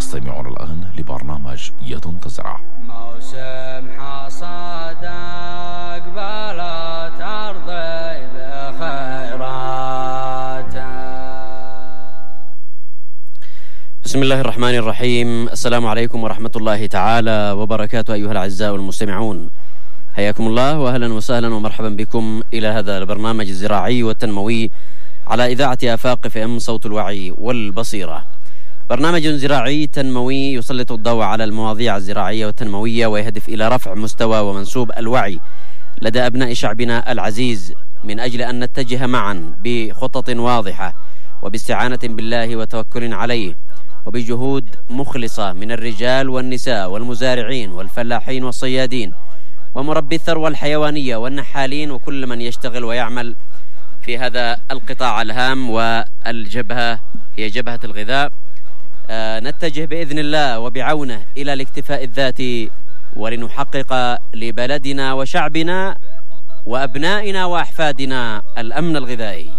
تستمعون الآن لبرنامج يد تزرع. موسم حصاد أقبلت أرضي بخيرات. بسم الله الرحمن الرحيم. السلام عليكم ورحمة الله تعالى وبركاته أيها الأعزاء المستمعون، حياكم الله وأهلا وسهلا ومرحبا بكم إلى هذا البرنامج الزراعي والتنموي على إذاعة آفاق FM صوت الوعي والبصيرة. برنامج زراعي تنموي يسلط الضوء على المواضيع الزراعية والتنموية ويهدف إلى رفع مستوى ومنسوب الوعي لدى أبناء شعبنا العزيز من أجل أن نتجه معا بخطط واضحة وباستعانة بالله وتوكل عليه وبجهود مخلصة من الرجال والنساء والمزارعين والفلاحين والصيادين ومربي الثروة الحيوانية والنحالين وكل من يشتغل ويعمل في هذا القطاع الهام والجبهة هي جبهة الغذاء. نتجه بإذن الله وبعونه إلى الاكتفاء الذاتي ولنحقق لبلدنا وشعبنا وأبنائنا وأحفادنا الأمن الغذائي.